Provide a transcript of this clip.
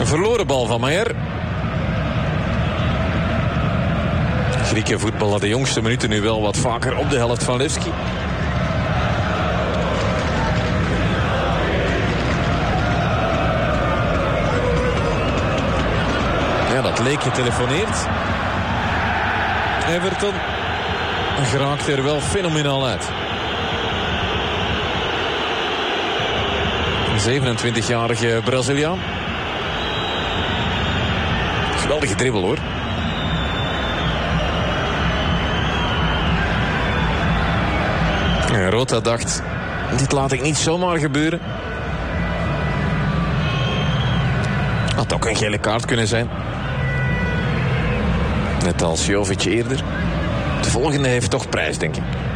verloren bal van Maier. Grieken voetballen de jongste minuten nu wel wat vaker op de helft van Levski. Ja, dat leek getelefoneerd. Everton geraakt er wel fenomenaal uit. Een 27-jarige Braziliaan. Geweldige dribbel hoor. En Rota dacht, dit laat ik niet zomaar gebeuren. Had ook een gele kaart kunnen zijn. Net als Jovic eerder. De volgende heeft toch prijs, denk ik.